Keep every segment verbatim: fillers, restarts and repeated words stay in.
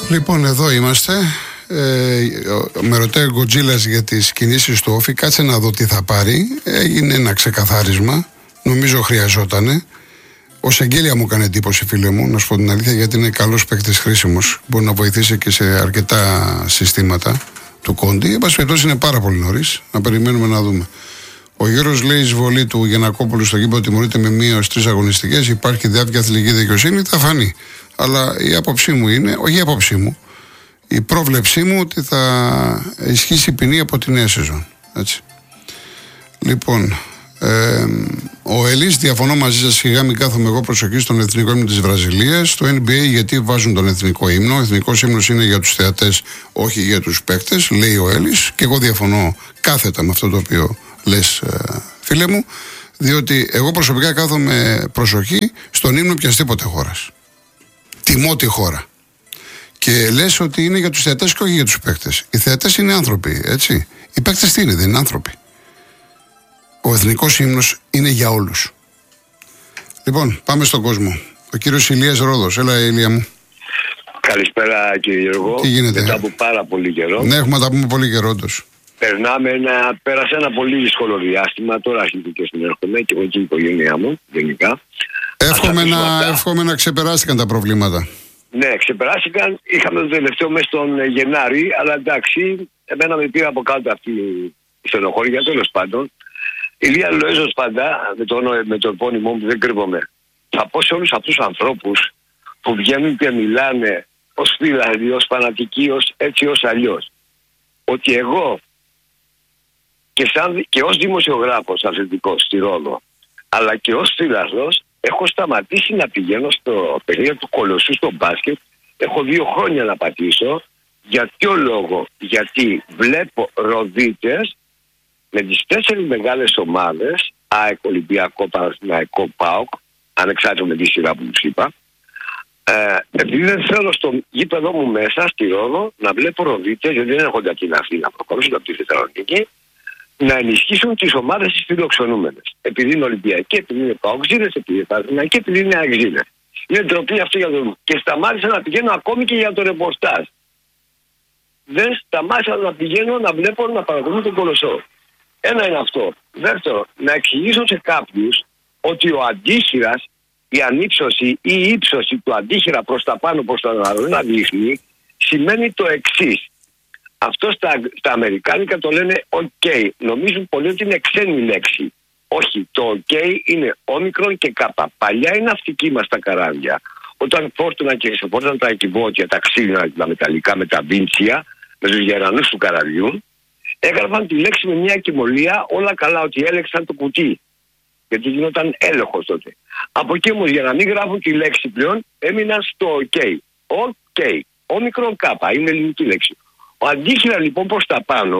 Λοιπόν, εδώ είμαστε. Ε, με ρωτάει ο Γκοτζίλας για τις κινήσεις του Όφη. Κάτσε να δω τι θα πάρει. Έγινε ένα ξεκαθάρισμα. Νομίζω χρειαζότανε. Ο Σεγγέλια μου έκανε εντύπωση, φίλε μου, να σου πω την αλήθεια, γιατί είναι καλός παίκτης, χρήσιμος. Μπορεί να βοηθήσει και σε αρκετά συστήματα του Κόντι. Εν πάση περιπτώσει, είναι πάρα πολύ νωρίς. Να περιμένουμε να δούμε. Ο Γιώργος λέει: η εισβολή του Γιαννακόπουλου στο γήπεδο τιμωρείται με μία έως τρεις αγωνιστικές. Υπάρχει διάρκεια αθλητική δικαιοσύνη. Θα φανεί. Αλλά η άποψή μου είναι, όχι η άποψή μου, η πρόβλεψή μου ότι θα ισχύσει η ποινή από τη νέα σεζόν. Έτσι. Λοιπόν, ε, ο Ελής, διαφωνώ μαζί σας, σιγά μην κάθομαι εγώ προσοχή στον εθνικό ύμνο της Βραζιλίας. Στο N B A γιατί βάζουν τον εθνικό ύμνο. Ο εθνικός ύμνος είναι για τους θεατές, όχι για τους παίκτες, λέει ο Ελής. Και εγώ διαφωνώ κάθετα με αυτό το οποίο λες, ε, φίλε μου, διότι εγώ προσωπικά κάθομαι προσοχή στον ύμνο οποιασδήποτε χώρας. Τιμώ τη χώρα. Και λες ότι είναι για τους θεατές και όχι για τους παίκτες. Οι θεατές είναι άνθρωποι, έτσι. Οι παίκτες τι είναι, δεν είναι άνθρωποι. Ο εθνικός ύμνος είναι για όλους. Λοιπόν, πάμε στον κόσμο. Ο κύριος Ηλίας Ρόδος. Έλα, Ηλία μου. Καλησπέρα, κύριε Γιώργο. Τι γίνεται? Μετά από πάρα πολύ καιρό. Ναι, έχουμε να τα πούμε πολύ καιρό όντως. Περνάμε ένα, πέρασε ένα πολύ δύσκολο διάστημα. Τώρα αρχίζει και συνέρχομαι και εγώ και η οικογένειά μου, γενικά. Εύχομαι να, εύχομαι να ξεπεράστηκαν τα προβλήματα. Ναι, ξεπεράστηκαν. Είχαμε το τελευταίο μέσα στον Γενάρη, αλλά εντάξει, εμένα με πήρε από κάτω αυτή η στενοχώρια, τέλος πάντων. Ηλία Λοέζος πάντα, με το, με το επώνυμό μου, δεν κρύβομαι. Θα πω σε όλους αυτούς τους ανθρώπους που βγαίνουν και μιλάνε ως φίλοι, ως φανατικοί, ως έτσι ως αλλιώς, ότι εγώ και, σαν, και ως δημοσιογράφος αθλητικός στη Ρόδο, αλλά και ως φίλαθλος, έχω σταματήσει να πηγαίνω στο παιχνίδι του Κολοσσού στο μπάσκετ. Έχω δύο χρόνια να πατήσω. Για ποιο λόγο? Γιατί βλέπω Ροδίτες με τις τέσσερις μεγάλες ομάδες, ΑΕΚ, Ολυμπιακό, Παναθηναϊκό, ΠΑΟΚ, ανεξάρτητα με τη σειρά που τους είπα, ε, επειδή δεν θέλω στο γήπεδο μου μέσα, στη Ρόδο, να βλέπω Ροδίτες, γιατί δεν έρχονται από την Αθήνα, προχωρήσουν από τη Θεσσαλονίκη, να ενισχύσουν τις ομάδες τις φιλοξενούμενες. Επειδή είναι Ολυμπιακοί, επειδή είναι Παοξίδες, επειδή είναι Παναθηναϊκοί, επειδή είναι Αεξίδες. Είναι ντροπή αυτή για τον. Και σταμάτησα να πηγαίνω ακόμη και για το ρεπορτάζ. Δεν σταμάτησα να πηγαίνω να βλέπω να παρακολουθούν τον Κολοσσό. Ένα είναι αυτό. Δεύτερο, να εξηγήσω σε κάποιους ότι ο αντίχειρας, η ανύψωση ή η ύψωση του αντίχειρα προς τα πάνω, προς τα άλλο, να δείχνει, σημαίνει το εξής. Αυτό στα, στα αμερικάνικα το λένε OK. Νομίζουν πολλοί ότι είναι ξένη λέξη. Όχι, το OK είναι όμικρον και κάπα. Παλιά είναι ναυτική μας τα καράβια. Όταν φόρτωναν και ξεφόρτωναν τα εκκιβώτια, τα ξύλινα, τα μεταλλικά με τα βίντσια, με τους γερανούς του καραβιού, έγραφαν τη λέξη με μια κοιμωλία, όλα καλά, ότι έλεξαν το κουτί. Γιατί γινόταν έλεγχος τότε. Από εκεί όμως, για να μην γράφουν τη λέξη πλέον, έμειναν στο OK. OK. Όμικρον κάπα. Είναι ελληνική λέξη. Ο αντίχειρα λοιπόν προς τα πάνω,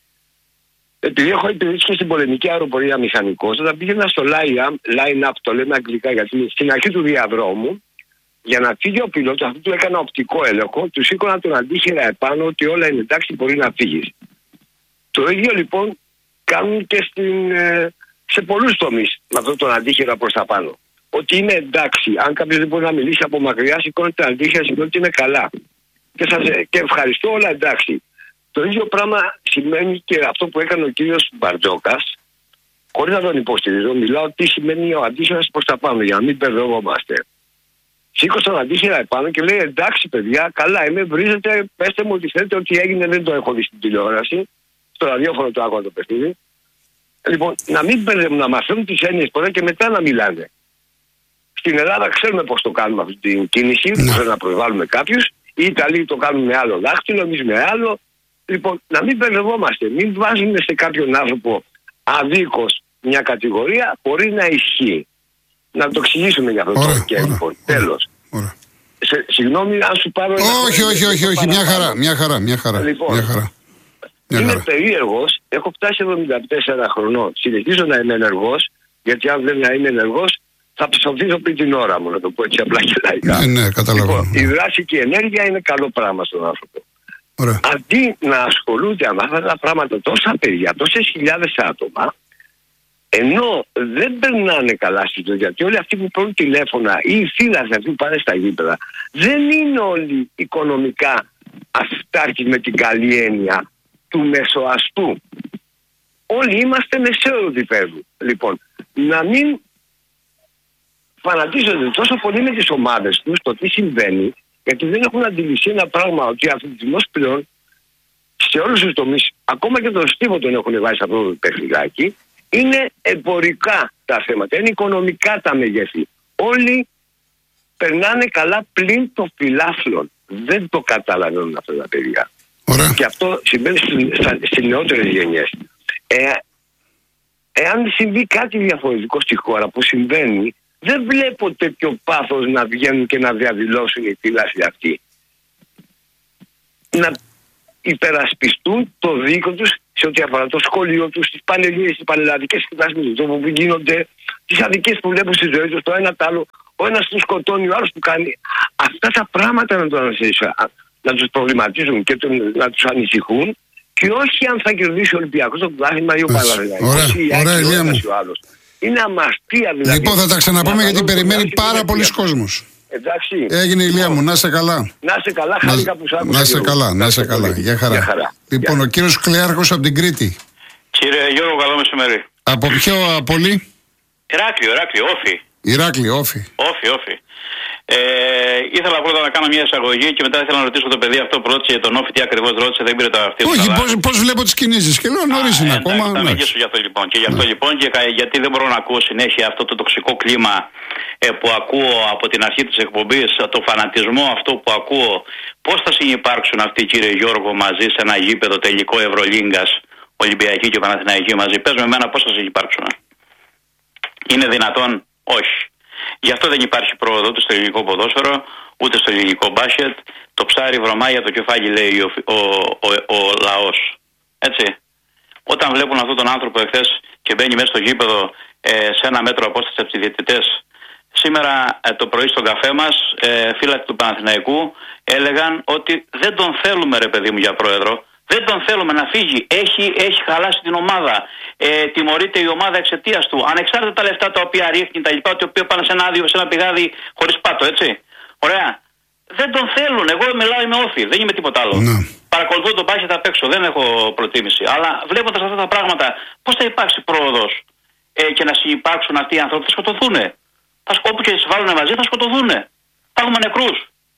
επειδή έχω υπηρετήσει και στην πολεμική αεροπορία μηχανικός, όταν πήγαινα στο line-up, το λέμε αγγλικά, γιατί στην αρχή του διαδρόμου, για να φύγει ο πιλότος, αυτό του έκανα οπτικό έλεγχο, του σήκωνα τον αντίχειρα επάνω ότι όλα είναι εντάξει, μπορεί να φύγεις. Το ίδιο λοιπόν κάνουν και στην, σε πολλούς τομείς με αυτόν τον αντίχειρα προς τα πάνω. Ότι είναι εντάξει, αν κάποιος δεν μπορεί να μιλήσει από μακριά, σηκώνει τον αντίχειρα, σηκώνει ότι είναι καλά. Και, σας, και ευχαριστώ, όλα εντάξει. Το ίδιο πράγμα σημαίνει και αυτό που έκανε ο κύριος Μπαρτζόκας, χωρίς να τον υποστηρίζω, μιλάω τι σημαίνει ο αντίχειρας προς τα πάνω, για να μην μπερδευόμαστε. Σήκωσε τον αντίχειρα επάνω και λέει εντάξει παιδιά, καλά είμαι, βρίζετε, πέστε μου ότι θέλετε, ότι έγινε, δεν το έχω δει στην τηλεόραση, στο ραδιόφωνο το άκουγα το παιχνίδι. Λοιπόν, να μην μπερδεύουν, να μαθαίνουν τις έννοιες πρώτα και μετά να μιλάνε. Στην Ελλάδα ξέρουμε πώς το κάνουμε αυτή την κίνηση, πώς να προσβάλλουμε κάποιους. Οι Ιταλοί το κάνουν με άλλο δάχτυλο, εμείς με άλλο. Λοιπόν, να μην μπερδευόμαστε. Μην βάζουμε σε κάποιον άνθρωπο αδίκως μια κατηγορία χωρίς να ισχύει. Να το εξηγήσουμε για αυτό το και λοιπόν. Τέλος. Συγγνώμη αν σου πάρω. Όχι, όχι, όχι, όχι. Μια χαρά, μια χαρά, μια χαρά. Λοιπόν, μια χαρά. Μια είμαι χαρά. περίεργος. Έχω φτάσει εβδομήντα τέσσερα χρονών. Συνεχίζω να είμαι ενεργός, γιατί αν δεν να είμαι ενεργός, θα ψοφήσω πριν την ώρα μου, να το πω έτσι απλά και λαϊκά. Ναι, ναι, καταλαβαίνω. Λοιπόν, η δράση και η ενέργεια είναι καλό πράγμα στον άνθρωπο. Ωραία. Αντί να ασχολούνται με αυτά τα πράγματα τόσα παιδιά, τόσες χιλιάδες άτομα, Ενώ δεν περνάνε καλά στη ζωή, γιατί όλοι αυτοί που παίρνουν τηλέφωνα ή οι φίλαθλοι αυτοί που πάνε στα γήπεδα δεν είναι όλοι οικονομικά αυτάρκοι με την καλή έννοια του μεσοαστού. Όλοι είμαστε μεσαίου επίπεδου. Λοιπόν, να μην φανατίζονται τόσο πολύ με τις ομάδες τους το τι συμβαίνει, γιατί δεν έχουν αντιληφθεί ένα πράγμα, ότι ο αθλητισμός πλέον σε όλους τους τομείς, ακόμα και τον στίβο τον έχουν βάσει σε αυτό το παιχνιδάκι, είναι εμπορικά τα θέματα, είναι οικονομικά τα μεγέθη. Όλοι περνάνε καλά πλην των φιλάθλων. Δεν το καταλαβαίνουν αυτά τα παιδιά. Ωραία. Και αυτό συμβαίνει στις νεότερες γενιές. Ε, εάν συμβεί κάτι διαφορετικό στη χώρα που συμβαίνει, δεν βλέπω τέτοιο πάθος να βγαίνουν και να διαδηλώσουν οι φίλαθλοι αυτοί. Να υπερασπιστούν το δίκο τους σε ό,τι αφορά το σχολείο τους, τις πανελλήνιες, τις πανελλαδικές εκδάσεις που γίνονται, τις αδικίες που βλέπουν στη ζωή τους, το ένα τ' άλλο, ο ένας τους σκοτώνει, ο άλλος που κάνει. Αυτά τα πράγματα να, το να τους προβληματίζουν και τον, να τους ανησυχούν, και όχι αν θα κερδίσει ο Ολυμπιακός το πρωτάθλημα ή ο Παναθηναϊκός ή ο άλλος. Είναι αμαστία δηλαδή. Λοιπόν, θα τα ξαναπούμε γιατί περιμένει πάρα πολλοί κόσμος. Εντάξει. Έγινε, Ηλία μου, να είσαι καλά. Να είσαι καλά, χάρηκα που σ' άκουσα. Να είσαι καλά, να είσαι καλά. Για χαρά. Για χαρά. Λοιπόν, για. Ο κύριος Κλέαρχος από την Κρήτη. Κύριε Γιώργο, καλό μεσημέρι. Από ποιο πολύ? Ηράκλειο, Ηράκλειο, Όφη. Ηράκλειο, Όφη. Όφη, Όφη. Ε, ήθελα πρώτα να κάνω μια εισαγωγή και μετά ήθελα να ρωτήσω το παιδί αυτό που ρώτησε για τον Όφη, τι ακριβώς ρώτησε, δεν πήρε το αυτή. Όχι, πώς, πώς βλέπω τις κινήσεις και λέω νωρίς είναι ακόμα. Θα μιλήσω για αυτό λοιπόν. Και γι' αυτό ναι. λοιπόν, και γιατί δεν μπορώ να ακούω συνέχεια αυτό το τοξικό κλίμα ε, που ακούω από την αρχή της εκπομπής, το φανατισμό αυτό που ακούω. Πώς θα συνυπάρξουν αυτοί, κύριε Γιώργο, μαζί σε ένα γήπεδο τελικό Ευρωλίγκας, Ολυμπιακή και Παναθηναϊκή μαζί? Πες με εμένα πώς θα συνυπάρξουν. Είναι δυνατόν? Όχι. Γι' αυτό δεν υπάρχει πρόοδο ούτε στο ελληνικό ποδόσφαιρο, ούτε στο ελληνικό μπάσκετ. Το ψάρι βρωμάει για το κεφάλι, λέει ο, ο, ο, ο λαός. Έτσι. Όταν βλέπουν αυτόν τον άνθρωπο εχθές και μπαίνει μέσα στο γήπεδο ε, σε ένα μέτρο απόσταση από τους διαιτητές. Σήμερα ε, το πρωί στον καφέ μας, ε, φίλοι του Παναθηναϊκού έλεγαν ότι δεν τον θέλουμε, ρε παιδί μου, για πρόεδρο. Δεν τον θέλουμε να φύγει. Έχει, έχει χαλάσει την ομάδα. Ε, τιμωρείται η ομάδα εξαιτίας του. Ανεξάρτητα τα λεφτά τα οποία ρίχνει, τα λοιπά, τα οποία πάνε σε ένα, άδειο, σε ένα πηγάδι χωρίς πάτο, έτσι. Ωραία. Δεν τον θέλουν. Εγώ μιλάω, είμαι Όφη. Δεν είμαι τίποτα άλλο. Ναι. Παρακολουθώ τον μπάσκετ απ' έξω. Δεν έχω προτίμηση. Αλλά βλέποντας αυτά τα πράγματα, πώς θα υπάρξει πρόοδος ε, και να συνυπάρξουν αυτοί οι άνθρωποι? Θα σκοτωθούν. Όπου και τις βάλουν μαζί θα σκοτωθούν. Θα έχουμε νεκρούς.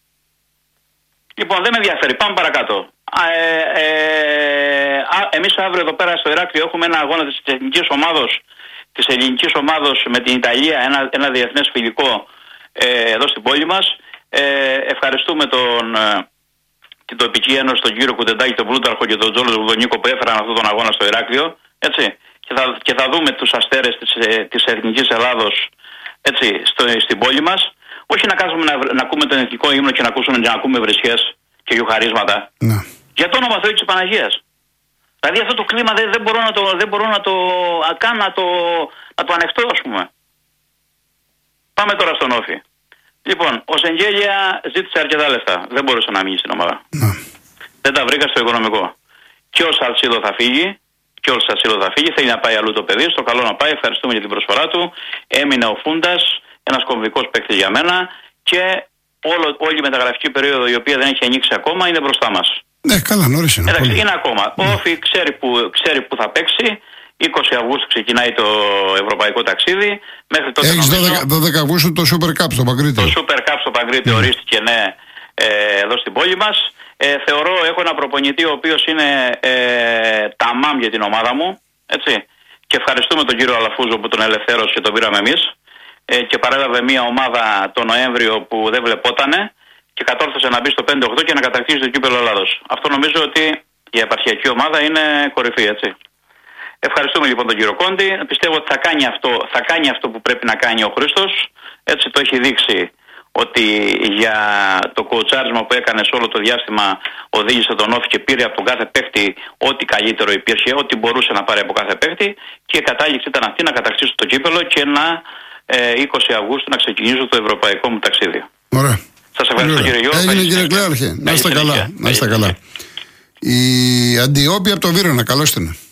Λοιπόν, δεν με ενδιαφέρει. Πάμε παρακάτω. Ε, ε, εμείς αύριο εδώ πέρα στο Ηράκλειο έχουμε ένα αγώνα της εθνικής ομάδος, της ελληνικής ομάδος με την Ιταλία, ένα, ένα διεθνές φιλικό ε, εδώ στην πόλη μας. Ε, ευχαριστούμε τον, την τοπική ένωση, τον κύριο Κουτεντάκη, τον Πλούταρχο και τον Τζόλο Βουδονίκο που έφεραν αυτόν τον αγώνα στο Ηράκλειο. Έτσι. Και, θα, και θα δούμε τους αστέρες της, της εθνικής Ελλάδος, έτσι, στο, στην πόλη μας. Όχι να κάνουμε να, να ακούμε τον εθνικό ύμνο και να, ακούσουμε, να ακούμε βρισιές και γιουχαρίσματα. Ναι. Για το όνομα Θεού της Παναγίας. Δηλαδή αυτό το κλίμα δεν, δεν μπορώ να το, δεν μπορώ να το, καν να το, να το ανεχτώ, ας πούμε. Πάμε τώρα στον Όφη. Λοιπόν, ο Σεγγέλια ζήτησε αρκετά λεφτά. Δεν μπορούσε να μείνει στην ομάδα. Ναι. Δεν τα βρήκα στο οικονομικό. Και ο Σαλσίδο θα φύγει. Και ο Σαλσίδο θα φύγει. Θέλει να πάει αλλού το παιδί. Στο καλό να πάει. Ευχαριστούμε για την προσφορά του. Έμεινε ο Φούντας. Ένας κομβικός παίκτης για μένα. Και όλο, όλη η μεταγραφική περίοδο, η οποία δεν έχει ανοίξει ακόμα, είναι μπροστά μας. Ναι, καλά, νωρίς είναι. Εντάξει, είναι ακόμα. Ο Όφη ξέρει που, ξέρει που θα παίξει. είκοσι Αυγούστου ξεκινάει το ευρωπαϊκό ταξίδι. Μέχρι τότε. Έχεις δώδεκα Αυγούστου το Super Cup στο Παγκρίτιο. Το Super Cup στο Παγκρίτιο mm. ορίστηκε, ναι, ε, εδώ στην πόλη μας. Ε, θεωρώ, έχω ένα προπονητή ο οποίος είναι ε, ταμάμ για την ομάδα μου. Έτσι. Και ευχαριστούμε τον κύριο Αλαφούζο που τον ελευθέρωσε και τον πήραμε εμείς. Ε, και παρέλαβε μια ομάδα το Νοέμβριο που δεν βλεπότανε. Και κατόρθωσε να μπει στο πέντε οκτώ και να κατακτήσει το κύπελλο Ελλάδος. Αυτό νομίζω ότι η επαρχιακή ομάδα είναι κορυφή, έτσι. Ευχαριστούμε λοιπόν τον κύριο Κόντι. Πιστεύω ότι θα κάνει αυτό, θα κάνει αυτό που πρέπει να κάνει ο Χρήστος. Έτσι το έχει δείξει ότι για το κοουτσάρισμα που έκανε σε όλο το διάστημα οδήγησε τον Όφη και πήρε από τον κάθε παίκτη ό,τι καλύτερο υπήρχε, ό,τι μπορούσε να πάρει από κάθε παίκτη. Και η κατάληξη ήταν αυτή να κατακτήσω το κύπελλο και να ε, είκοσι Αυγούστου να ξεκινήσω το ευρωπαϊκό μου ταξίδι. Ωραία. Σας ευχαριστώ κύριε Γιώργο. Έγινε κύριε Κλέαρχε. Να είστε καλά. Να είστε καλά. Η Αντιόπη από το Βύρωνα, καλώς την.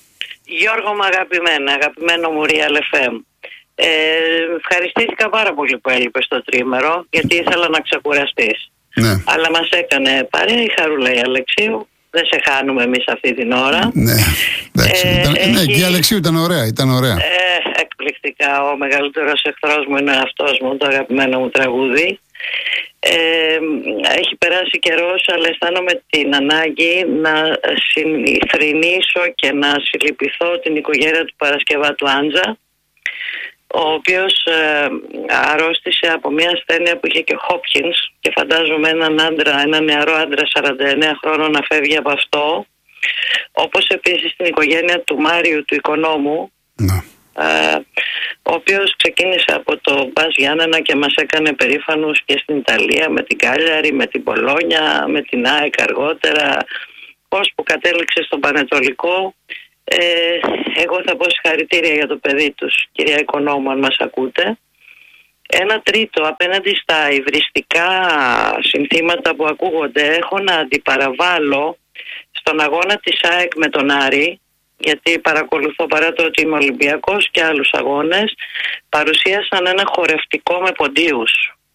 Γιώργο μου αγαπημένα, αγαπημένο μου Real εφ εμ. Ε, ευχαριστήθηκα πάρα πολύ που έλειπες στο τρίμερο, γιατί ήθελα να ξεκουραστείς. Ναι. Αλλά μας έκανε παρέα η Χαρούλα η Αλεξίου. Δεν σε χάνουμε εμείς αυτή την ώρα. Ναι, εντάξει. Ε, ήταν, έχει... ναι, και η Αλεξίου ήταν ωραία, ήταν ωραία. Ε, εκπληκτικά. Ο μεγαλύτερος εχθρός μου είναι αυτός μου, το αγαπημένο μου τραγούδι. Ε, έχει περάσει καιρός, αλλά αισθάνομαι την ανάγκη να συνηθρηνήσω και να συλληπιθώ την οικογένεια του Παρασκευάτου Άντζα, ο οποίος ε, αρρώστησε από μια ασθένεια που είχε και Hopkins, και φαντάζομαι έναν άντρα, έναν νεαρό άντρα σαράντα εννέα χρόνων να φεύγει από αυτό, όπως επίσης την οικογένεια του Μάριου του οικονόμου, Ναι. ε, ο οποίος ξεκίνησε από το Μπας Γιάννενα και μας έκανε περήφανους και στην Ιταλία με την Κάλιαρη, με την Πολόνια, με την ΑΕΚ αργότερα, πώς που κατέληξε στον Πανετολικό. Ε, εγώ θα πω συγχαρητήρια για το παιδί τους, κυρία Οικονόμου, αν μας ακούτε. Ένα τρίτο, απέναντι στα υβριστικά συνθήματα που ακούγονται, έχω να αντιπαραβάλω στον αγώνα της ΑΕΚ με τον Άρη, γιατί παρακολουθώ, παρά το ότι είμαι Ολυμπιακός, και άλλους αγώνες, παρουσίασαν ένα χορευτικό με ποντίους,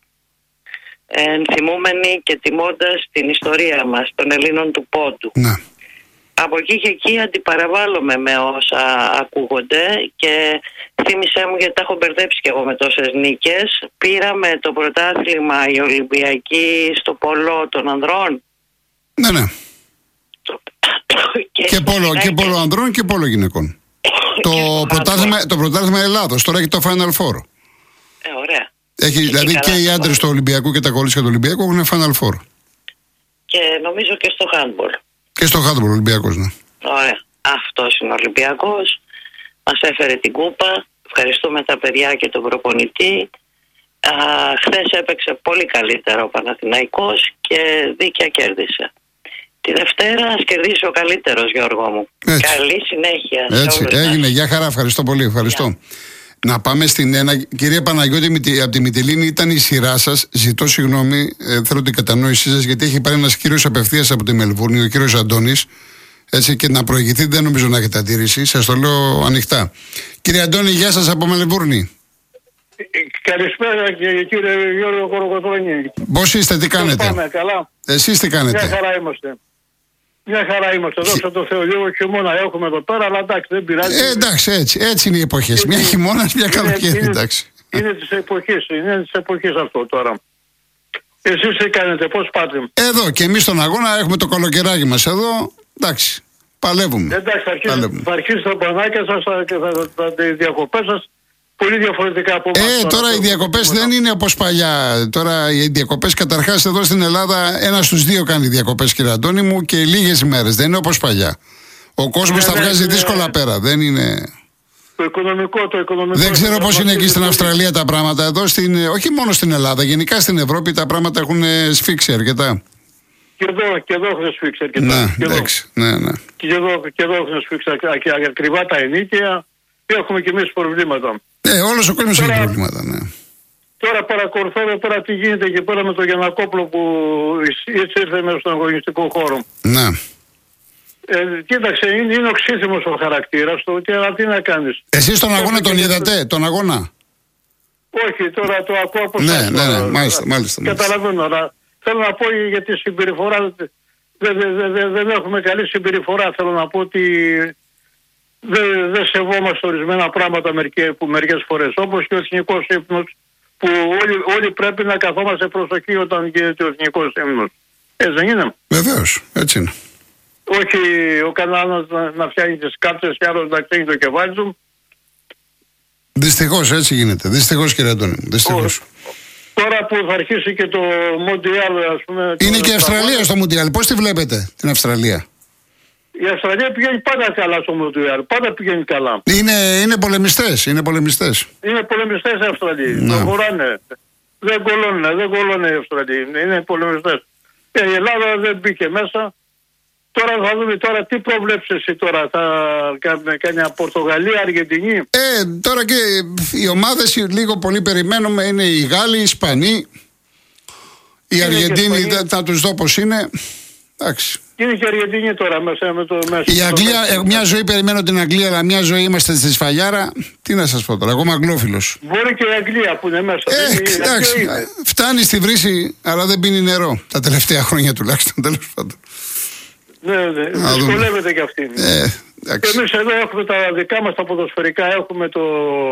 ενθυμούμενοι και τιμώντας την ιστορία μας, των Ελλήνων του πόντου. Ναι. Από εκεί και εκεί αντιπαραβάλλομαι με όσα ακούγονται, και θύμισέ μου, γιατί τα έχω μπερδέψει και εγώ με τόσες νίκες. Πήραμε το πρωτάθλημα η Ολυμπιακή στο πόλο των ανδρών. Ναι, ναι. Το... και, και, πόλο, και πόλο ανδρών και πόλο γυναικών. το, πρωτάθλημα, το πρωτάθλημα Ελλάδος τώρα έχει το Final Four. Ε, ωραία. Έχει, και δηλαδή και οι άντρες του Ολυμπιακού και τα κορίτσια του Ολυμπιακού έχουν Final Four. Και νομίζω και στο handball. Και στο handball Ολυμπιακός, ναι. Ωραία. Αυτός είναι ο Ολυμπιακός. Μας έφερε την κούπα. Ευχαριστούμε τα παιδιά και τον προπονητή. Α, χθες έπαιξε πολύ καλύτερα ο Παναθηναϊκός και δίκαια κέρδισε. Τη Δευτέρα ας κερδίσει ο καλύτερος, Γιώργο μου. Έτσι. Καλή συνέχεια. Έτσι, έγινε. Γεια χαρά. Ευχαριστώ πολύ. Ευχαριστώ. Yeah. Να πάμε στην ένα. Κυρία Παναγιώτη, από τη Μυτιλήνη ήταν η σειρά σας. Ζητώ συγγνώμη, ε, θέλω την κατανόησή σας, γιατί έχει πάρει ένας κύριος απευθείας από τη Μελβούρνη, ο κύριος Αντώνης. Έτσι, και να προηγηθείτε δεν νομίζω να έχετε αντίρρηση. Σας το λέω ανοιχτά. Κύριε Αντώνη, γεια σας από Μελβούρνη. Καλησπέρα και κύριε Γιώργο Κοροκοτρώνη. Πώς είστε, τι κάνετε? Πάμε, καλά. Εσείς τι κάνετε? Μια χαρά είμαστε. Μια χαρά είμαστε. Δόξα τω Θεώ, λίγο χειμώνα έχουμε εδώ πέρα, αλλά εντάξει, δεν πειράζει. Ε, εντάξει, έτσι, έτσι είναι οι εποχές. Μια χειμώνας, μια καλοκαίρι, εντάξει. Είναι της εποχής, είναι της εποχής αυτό τώρα. Εσείς τι κάνετε, πώς πάτε? Εδώ και εμείς στον αγώνα έχουμε το καλοκαιράκι μας εδώ, εντάξει, παλεύουμε. Εντάξει, θα αρχίσει, θα αρχίσει τα πανάκια σας και θα, θα, θα, οι διακοπές σας πολύ διαφορετικά από εμάς. Ε, τώρα, τώρα οι διακοπές δεν είναι όπως παλιά. Τώρα οι διακοπές, καταρχάς εδώ στην Ελλάδα, ένας στους δύο κάνει διακοπές, κύριε Αντώνη μου, και λίγες ημέρες. Δεν είναι όπως παλιά. Ο κόσμος ναι, τα ναι, βγάζει ναι, δύσκολα πέρα. Δεν είναι. Το οικονομικό, το οικονομικό. Δεν ξέρω πώς είναι εκεί στην Αυστραλία τα πράγματα. Εδώ, στην, όχι μόνο στην Ελλάδα, γενικά στην Ευρώπη τα πράγματα έχουν σφίξει αρκετά. Και εδώ, και εδώ έχουν σφίξει αρκετά. Ναι, και, εντάξει, ναι, ναι. Και, εδώ, και εδώ έχουν σφίξει ακριβά τα ενίκαια. Έχουμε και εμείς προβλήματα. Ε, όλος ο κόσμος έχει προβλήματα, ναι. Τώρα παρακολουθώ εδώ πέρα τι γίνεται και πέρα με τον Γιαννακόπλο που έτσι ήρθε μέσα στον αγωνιστικό χώρο. Ναι. Ε, κοίταξε, είναι, είναι οξύθυμος ο χαρακτήρας του, και αλλά τι να κάνεις. Εσείς τον αγώνα τον είδατε, τον αγώνα? Όχι, τώρα το ακούω από ναι, σας. Ναι, ναι, ναι, μάλιστα, μάλιστα. Καταλαβαίνω, αλλά θέλω να πω για τη συμπεριφορά, δεν δε, δε, δε, δε έχουμε καλή συμπεριφορά. Θέλω να πω ότι δεν δε σεβόμαστε ορισμένα πράγματα μερικές, που μερικές φορές, όπως και ο εθνικός ύμνος, που όλοι, όλοι πρέπει να καθόμαστε προσοχή όταν γίνεται ο εθνικός ύμνος. Έτσι δεν είναι? Βεβαίως, έτσι είναι. Όχι ο κανένας να, να φτιάχνει τις κάρτες και άλλος να ξέχει το κεφάλι του. Δυστυχώς έτσι γίνεται. Δυστυχώς, κύριε Αντώνη. Δυστυχώς. Τώρα που θα αρχίσει και το Μοντιάλ, ας πούμε. Είναι και η Αυστραλία στο Μοντιάλ. Πώς τη βλέπετε την Αυστραλία? Η Αυστραλία πηγαίνει πάντα καλά στο Μοντιάλ. Πάντα πηγαίνει καλά. Είναι, είναι πολεμιστές. Είναι πολεμιστές. Είναι πολεμιστές οι Αυστραλοί. Το χωράνε. Δεν κολώνουν. Δεν κολώνουν οι Αυστραλοί. Είναι πολεμιστές. Ε, η Ελλάδα δεν μπήκε μέσα. Τώρα θα δούμε τώρα τι προβλέψεις εσύ τώρα. Θα κάνει μια Πορτογαλία, Αργεντινή. Ε, τώρα και οι ομάδες λίγο πολύ περιμένουμε είναι οι Γάλλοι, οι Ισπανοί. Οι Αργεντίνοι θα, θα τους δω πως είναι. Εντάξει. Είναι και η Αργεντινή τώρα μέσα με το μέσα. Η Αγγλία, ε, μια ζωή περιμένω την Αγγλία, αλλά μια ζωή είμαστε στη σφαλιάρα. Τι να σας πω τώρα, εγώ είμαι αγγλόφιλος. Μπορεί και η Αγγλία που είναι μέσα. Ε, εντάξει, φτάνει στη βρύση, αλλά δεν πίνει νερό. Τα τελευταία χρόνια τουλάχιστον, τέλος πάντων. Ναι, ναι, δυσκολεύεται και αυτή. Ε, και εμείς εδώ έχουμε τα δικά μας τα ποδοσφαιρικά, έχουμε το,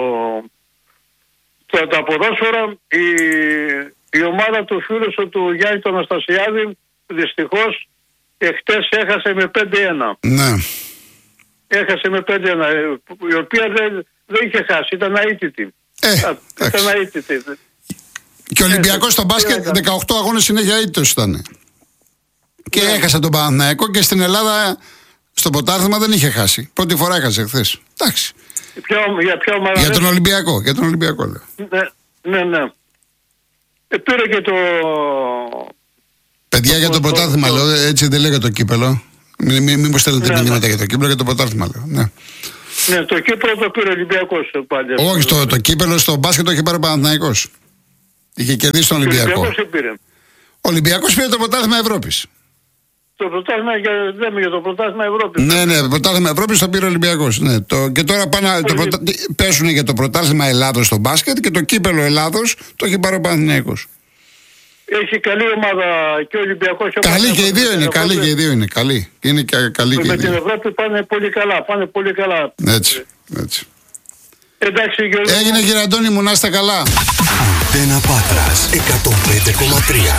το, τα ποδόσφαιρα. Η, η ομάδα του φίλου του Γιάννη του Αναστασιάδη, δυστυχώς, εχτες έχασε με πέντε ένα. Ναι. Έχασε με πέντε ένα, η οποία δεν, δεν είχε χάσει, ήταν αίτητη. Ε, ήταν αίτητη. Και ο Ολυμπιακός στο μπάσκετ δεκαοκτώ αγώνες συνέχεια αίτητος ήταν. Και ναι. έχασε τον Παναθηναϊκό και στην Ελλάδα στο πρωτάθλημα δεν είχε χάσει. Πρώτη φορά έχασε χθες. Εντάξει. Ποιο, για ποια ομάδα? Για τον Ολυμπιακό. Για τον Ολυμπιακό λέω. Ναι, ναι. ναι. Ε, πήρε και το... Παιδιά, το, για το, το πρωτάθλημα το, λέω, έτσι δεν λέγεται το κύπελο. Μην μη, μη, μη στέλνετε ναι, μηνύματα ναι. για το κύπελο, για το πρωτάθλημα λέω. Ναι. Ναι, το κύπελο το πήρε ο Ολυμπιακός πάλι. Όχι, το, το κύπελο στο μπάσκετ το είχε πάρει ο Παναθηναϊκός. Είχε κερδίσει τον Ολυμπιακό. Ο Ολυμπιακός πήρε το πρωτάθλημα Ευρώπης. Το πρωτάθλημα για, λέμε για το πρωτάθλημα Ευρώπης. Ναι, ναι, το πρωτάθλημα Ευρώπης το πήρε ο Ολυμπιακός. Ναι, το, και τώρα πάνε, το πρωτα... πέσουν για το πρωτάθλημα Ελλάδος στο μπάσκετ και το κύπελο Ελλάδος το έχει πάρει ο Παναθηναϊκός. Έχει καλή ομάδα και ο Ολυμπιακός. Καλή και οι δύο είναι, καλή και οι δύο είναι. Καλή. Είναι και καλή και με την Ευρώπη πάνε πολύ καλά, πάνε πολύ καλά. Έτσι, έτσι. Εντάξει, Γιώργο. Έγινε κύριε Αντώνη μου, να είστε καλά. Αντένα Πάτρας εκατόν πέντε κόμμα τρία.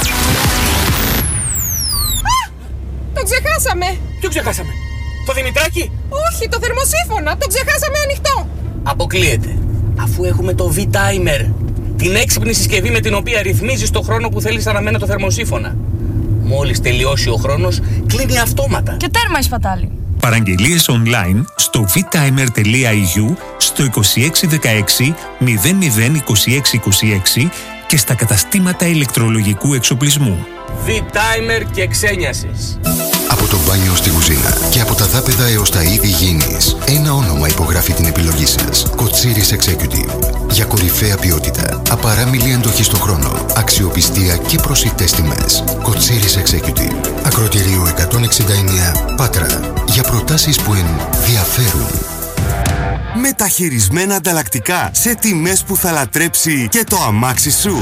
Το ξεχάσαμε! Ποιο ξεχάσαμε? Το Δημητράκη? Όχι, το θερμοσύφωνα! Το ξεχάσαμε ανοιχτό! Αποκλείεται. Αφού έχουμε το V-Timer, την έξυπνη συσκευή με την οποία ρυθμίζεις το χρόνο που θέλεις αναμένα το θερμοσύφωνα. Μόλις τελειώσει ο χρόνος, κλείνει αυτόματα. Και τέρμα η σπατάλη. Παραγγελίες online στο vtimer τελεία e u, στο είκοσι έξι δεκαέξι μηδέν μηδέν είκοσι έξι είκοσι έξι και στα καταστήματα ηλεκτρολογικού εξοπλισμού. V-Timer και ξένιασες. Από το μπάνιο στη κουζίνα και από τα δάπεδα έως τα είδη γήινης, ένα όνομα υπογράφει την επιλογή σας. Κοτσίρις Executive. Για κορυφαία ποιότητα, απαράμιλη αντοχή στο χρόνο, αξιοπιστία και προσιτές τιμές. Κοτσίρις Executive. Ακροτηρίου εκατόν εξήντα εννέα Πάτρα. Για προτάσεις που ενδιαφέρουν. Μεταχειρισμένα ανταλλακτικά σε τιμές που θα λατρέψει και το αμάξι σου.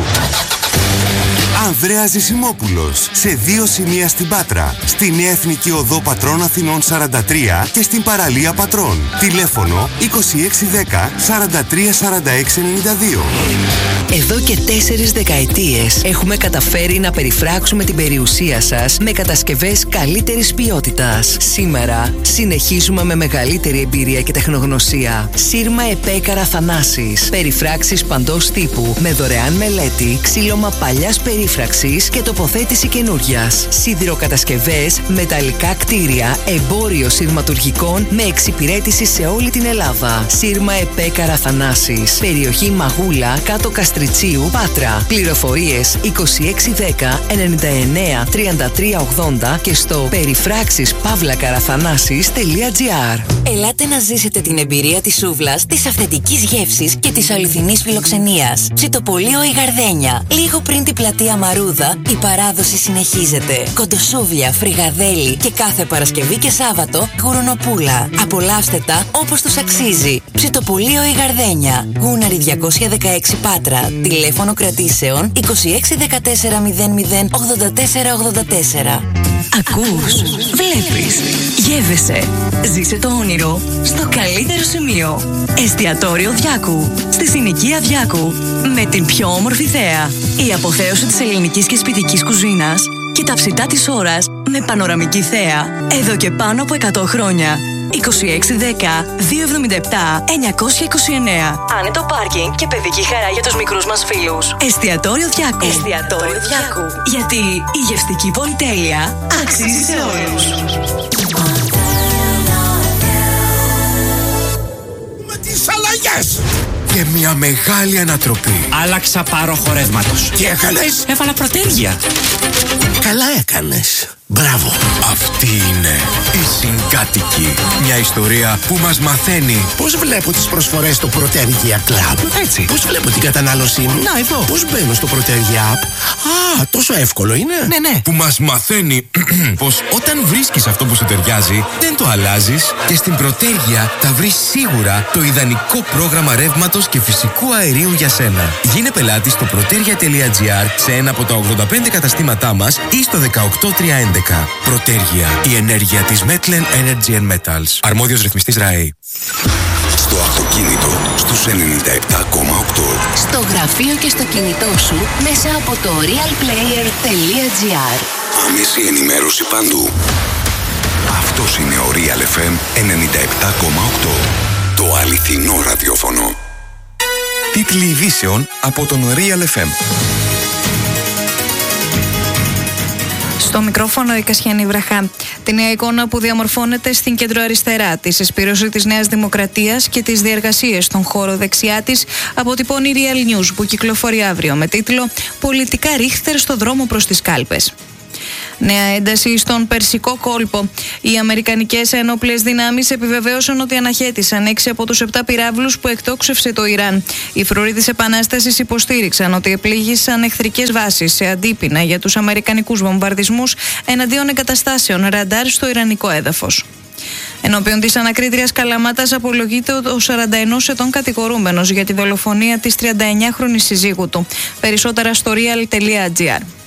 Ανδρέας Ζησιμόπουλος, σε δύο σημεία στην Πάτρα, στη Νέα Εθνική Οδό Πατρών Αθηνών σαράντα τρία και στην παραλία Πατρών. Τηλέφωνο είκοσι έξι δέκα σαράντα τρία σαράντα έξι ενενήντα δύο. Εδώ και τέσσερις δεκαετίες έχουμε καταφέρει να περιφράξουμε την περιουσία σας με κατασκευές καλύτερης ποιότητας. Σήμερα συνεχίζουμε με μεγαλύτερη εμπειρία και τεχνογνωσία. Σύρμα Επέκαρα Θανάσης. Περιφράξεις παντός τύπου με δωρεάν μελέτη, ξύλωμα παλιάς περίφραξης και τοποθέτηση καινούριας. Σιδηροκατασκευές, μεταλλικά κτίρια, εμπόριο σειρματουργικών με εξυπηρέτηση σε όλη την Ελλάδα. Σύρμα Επέκαρα Θανάσης. Περιοχή Μαγούλα, κάτω Καστριτσίου, Πάτρα. Πληροφορίες είκοσι έξι δέκα ενενήντα εννέα τριάντα τρία ογδόντα και στο περιφράξεις παύλα καραθανάσης τελεία τζι άρ. Ελάτε να ζήσετε την εμπειρία της σούβλας, της αυθεντικής γεύσης και της αληθινής φιλοξενίας. Ψητοπολείο η Γαρδένια. Λίγο πριν την πλατεία Μαρούδα, η παράδοση συνεχίζεται. Κοντοσούβλια, φρυγαδέλι και κάθε Παρασκευή και Σάββατο γουρνοπούλα. Απολαύστε τα όπως τους αξίζει. Ψητοπολείο η Γαρδένια. Γούναρη διακόσια δεκαέξι Πάτρα. Τηλέφωνο κρατήσεων είκοσι έξι δεκατέσσερα μηδέν μηδέν ογδόντα τέσσερα ογδόντα τέσσερα. Ακούς, βλέπεις, γεύεσαι. Ζήσε το όνειρο στο καλύτερο σημείο. Εστιατόριο Διάκου, στη συνοικία Διάκου. Με την πιο όμορφη θέα. Η αποθέωση της ελληνικής και σπιτικής κουζίνας και τα ψητά της ώρας με πανοραμική θέα. Εδώ και πάνω από εκατό χρόνια. είκοσι έξι δέκα δύο εβδομήντα επτά εννιακόσια είκοσι εννέα. Άνετο πάρκινγκ και παιδική χαρά για τους μικρούς μας φίλους. Εστιατόριο Διάκου. Εστιατόριο Διάκου. Γιατί η γευστική πολυτέλεια αξίζει σε όλους. Με τις αλλαγές και μια μεγάλη ανατροπή. Άλλαξα πάροχο ρεύματος. Τι έκανες? Έβαλα προτέργεια. Καλά έκανες. Μπράβο! Αυτή είναι η Συγκάτοικη. Μια ιστορία που μας μαθαίνει πώς βλέπω τις προσφορές στο Protergia Club. Έτσι. Πώς βλέπω την κατανάλωσή μου. Να, εδώ. Πώς μπαίνω στο Protergia App. Α, τόσο εύκολο είναι. Ναι, ναι. Που μας μαθαίνει πως όταν βρίσκεις αυτό που σου ταιριάζει, δεν το αλλάζεις. Και στην Protergia θα βρεις σίγουρα το ιδανικό πρόγραμμα ρεύματος και φυσικού αερίου για σένα. Γίνε πελάτης στο protergia τελεία gr σε ένα από τα ογδόντα πέντε καταστήματά μας ή στο δεκαοκτώ τριακόσια έντεκα. Protergia, η ενέργεια της Metlen Energy and Metals. Αρμόδιος ρυθμιστής ΡΑΕ. Στο αυτοκίνητο στους ενενήντα επτά κόμμα οκτώ. Στο γραφείο και στο κινητό σου μέσα από το realplayer τελεία gr. Άμεση ενημέρωση παντού. Αυτός είναι ο Real εφ εμ ενενήντα επτά κόμμα οκτώ. Το αληθινό ραδιόφωνο. Τίτλοι ειδήσεων από τον Real εφ εμ. Στο μικρόφωνο η Κασιανή Βραχά. Τη νέα εικόνα που διαμορφώνεται στην κεντροαριστερά, τη συσπήρωση της Νέας Δημοκρατίας και τις διεργασίες στον χώρο δεξιά της, αποτυπώνει η Real News που κυκλοφορεί αύριο με τίτλο «Πολιτικά ρίχτερ στο δρόμο προς τις κάλπες». Νέα ένταση στον Περσικό κόλπο. Οι αμερικανικές ένοπλες δυνάμεις επιβεβαίωσαν ότι αναχέτησαν έξι από τους επτά πυράβλους που εκτόξευσε το Ιράν. Οι φρουροί της Επανάστασης υποστήριξαν ότι επλήγησαν εχθρικές βάσεις σε αντίπεινα για τους αμερικανικούς βομβαρδισμούς εναντίον εγκαταστάσεων ραντάρ στο ιρανικό έδαφος. Ενώπιον της ανακρίτριας Καλαμάτας απολογείται ο σαράντα ενός ετών κατηγορούμενος για τη δολοφονία της τριανταεννιάχρονης συζύγου του. Περισσότερα στο real τελεία gr.